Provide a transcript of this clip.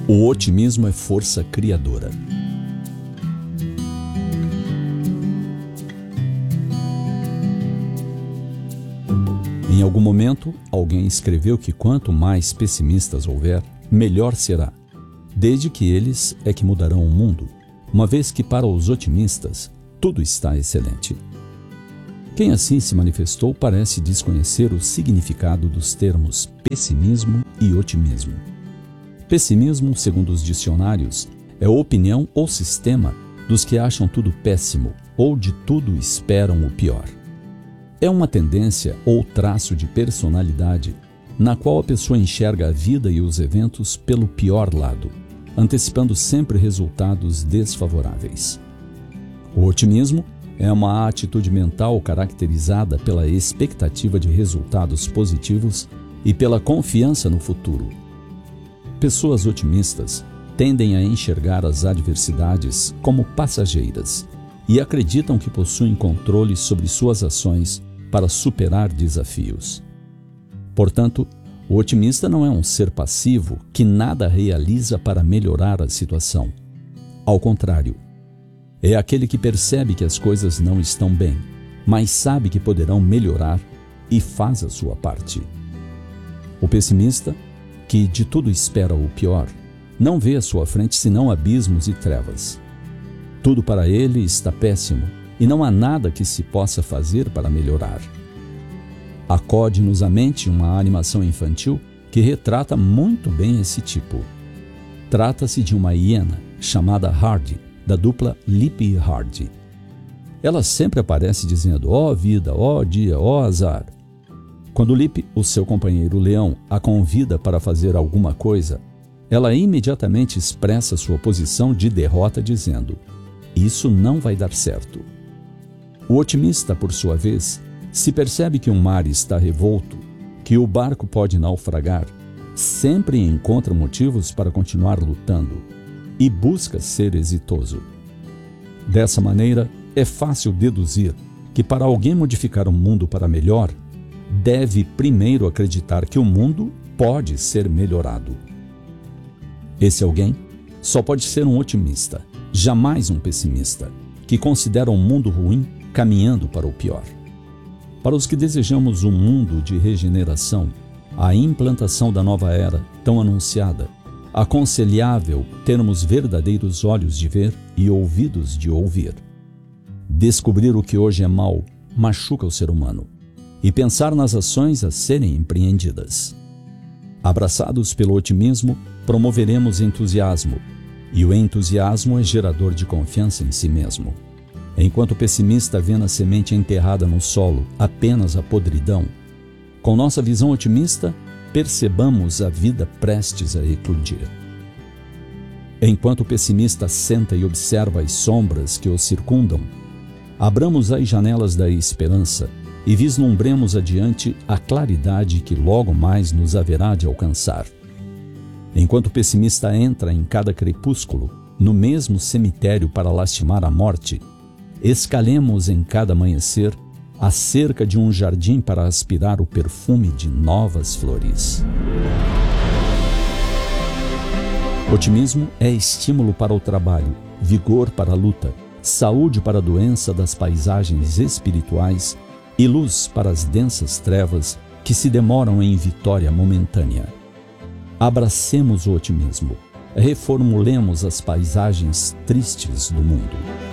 O otimismo é força criadora. Em algum momento, alguém escreveu que quanto mais pessimistas houver, melhor será, desde que eles é que mudarão o mundo, uma vez que para os otimistas tudo está excelente. Quem assim se manifestou parece desconhecer o significado dos termos pessimismo e otimismo. Pessimismo, segundo os dicionários, é a opinião ou sistema dos que acham tudo péssimo ou de tudo esperam o pior. É uma tendência ou traço de personalidade na qual a pessoa enxerga a vida e os eventos pelo pior lado, antecipando sempre resultados desfavoráveis. O otimismo é uma atitude mental caracterizada pela expectativa de resultados positivos e pela confiança no futuro. Pessoas otimistas tendem a enxergar as adversidades como passageiras e acreditam que possuem controle sobre suas ações para superar desafios. Portanto, o otimista não é um ser passivo que nada realiza para melhorar a situação. Ao contrário, é aquele que percebe que as coisas não estão bem, mas sabe que poderão melhorar e faz a sua parte. O pessimista, que de tudo espera o pior, não vê à sua frente senão abismos e trevas. Tudo para ele está péssimo e não há nada que se possa fazer para melhorar. Acode-nos à mente uma animação infantil que retrata muito bem esse tipo. Trata-se de uma hiena chamada Hardy, da dupla Lip e Hardy. Ela sempre aparece dizendo: ó vida, ó dia, ó azar. Quando Lip, o seu companheiro leão, a convida para fazer alguma coisa, ela imediatamente expressa sua posição de derrota dizendo: isso não vai dar certo. O otimista, por sua vez, se percebe que o mar está revolto, que o barco pode naufragar, sempre encontra motivos para continuar lutando e busca ser exitoso. Dessa maneira, é fácil deduzir que para alguém modificar o mundo para melhor, deve primeiro acreditar que o mundo pode ser melhorado. Esse alguém só pode ser um otimista, jamais um pessimista, que considera um mundo ruim caminhando para o pior. Para os que desejamos um mundo de regeneração, a implantação da nova era, tão anunciada, aconselhável termos verdadeiros olhos de ver e ouvidos de ouvir. Descobrir o que hoje é mal machuca o ser humano, e pensar nas ações a serem empreendidas. Abraçados pelo otimismo, promoveremos entusiasmo, e o entusiasmo é gerador de confiança em si mesmo. Enquanto o pessimista vê na semente enterrada no solo apenas a podridão, com nossa visão otimista, percebamos a vida prestes a eclodir. Enquanto o pessimista senta e observa as sombras que o circundam, abramos as janelas da esperança e vislumbremos adiante a claridade que logo mais nos haverá de alcançar. Enquanto o pessimista entra em cada crepúsculo, no mesmo cemitério para lastimar a morte, escalemos em cada amanhecer a cerca de um jardim para aspirar o perfume de novas flores. Otimismo é estímulo para o trabalho, vigor para a luta, saúde para a doença das paisagens espirituais e luz para as densas trevas que se demoram em vitória momentânea. Abracemos o otimismo, reformulemos as paisagens tristes do mundo.